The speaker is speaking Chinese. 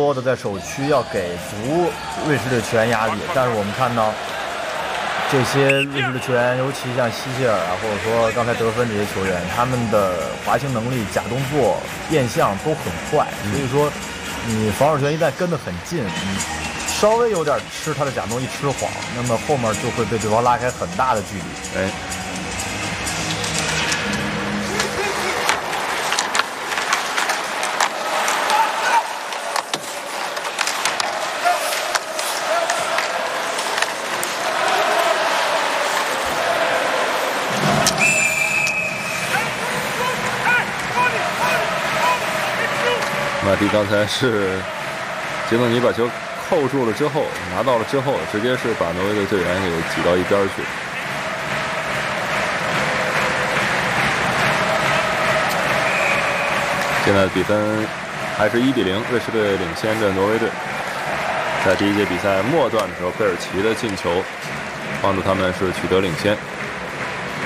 多的在首区要给足瑞士队球员压力，但是我们看到这些瑞士的球员，尤其像希切尔啊，或者说刚才得分这些球员，他们的滑行能力、假动作、变向都很快，所以说你防守球员一旦跟得很近，你稍微有点吃他的假动一吃晃，那么后面就会被对方拉开很大的距离。 哎。马蒂刚才是杰诺尼把球扣住了之后，拿到了之后，直接是把挪威的队员给挤到一边去。现在比分还是1比0，瑞士队领先着挪威队。在第一节比赛末段的时候，贝尔奇的进球帮助他们是取得领先。